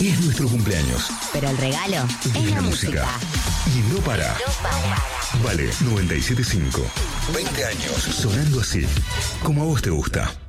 Es nuestro cumpleaños. Pero el regalo es la música. Y no para. Vale 97.5. 20 años sonando así, como a vos te gusta.